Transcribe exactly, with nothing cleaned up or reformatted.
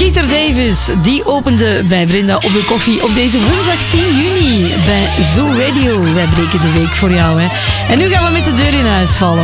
Peter Davis, die opende bij Brenda op de koffie op deze woensdag tien juni bij Zoo Radio. Wij breken de week voor jou, hè. En nu gaan we met de deur in huis vallen.